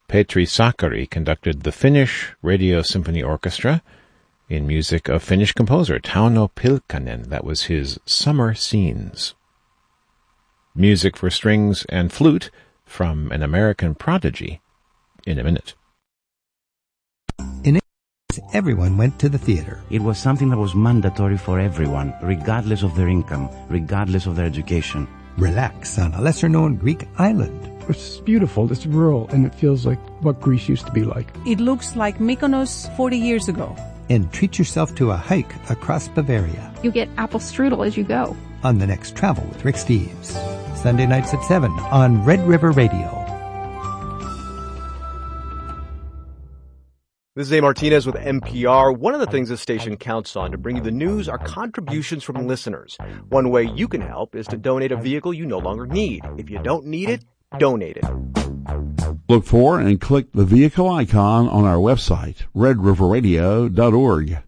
Petri Sakari conducted the Finnish Radio Symphony Orchestra in music of Finnish composer Tauno Pilkkanen. That was his Summer Scenes. Music for strings and flute from an American prodigy in a minute. In England, everyone went to the theater. It was something that was mandatory for everyone, regardless of their income, regardless of their education. Relax on a lesser-known Greek island. It's beautiful, it's rural, and it feels like what Greece used to be like. It looks like Mykonos 40 years ago. And treat yourself to a hike across Bavaria. You get apple strudel as you go. On the next Travel with Rick Steves. Sunday nights at 7 on Red River Radio. This is A. Martinez with NPR. One of the things this station counts on to bring you the news are contributions from listeners. One way you can help is to donate a vehicle you no longer need. If you don't need it, donate it. Look for and click the vehicle icon on our website, redriverradio.org.